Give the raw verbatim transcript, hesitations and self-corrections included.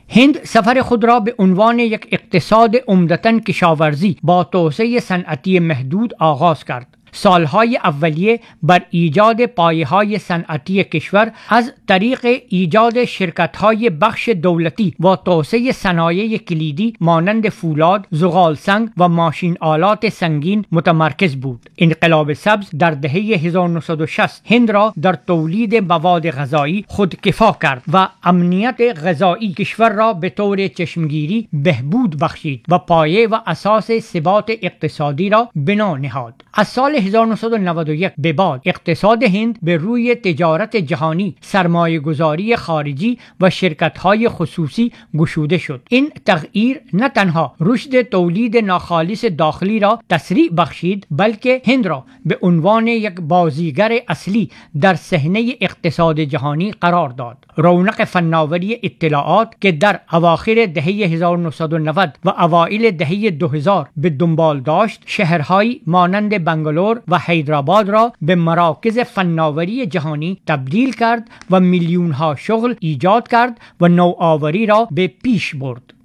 هند سفر خود را به عنوان یک اقتصاد عمدتاً کشاورزی با توسعه صنعتی محدود آغاز کرد. سالهای اولیه بر ایجاد پایه‌های صنعتی کشور از طریق ایجاد شرکت‌های بخش دولتی و توسعه صنایع کلیدی مانند فولاد، زغالسنگ و ماشین آلات سنگین متمرکز بود. انقلاب سبز در دهه هزار و نهصد و شصت هند را در تولید مواد غذایی خودکفا کرد و امنیت غذایی کشور را به طور چشمگیری بهبود بخشید و پایه و اساس ثبات اقتصادی را بنا نهاد. از سال هزار و نهصد و نود و یک به بعد اقتصاد هند به روی تجارت جهانی، سرمایه گذاری خارجی و شرکت های خصوصی گشوده شد. این تغییر نه تنها رشد تولید ناخالص داخلی را تسریع بخشید، بلکه هند را به عنوان یک بازیگر اصلی در صحنه اقتصاد جهانی قرار داد. رونق فناوری اطلاعات که در اواخر دهه هزار و نهصد و نود و اوایل دهه دو هزار به دنبال داشت، شهرهایی مانند بنگلور و حیدرآباد را به مراکز فناوری جهانی تبدیل کرد و میلیون ها شغل ایجاد کرد و نوآوری را به پیش برد.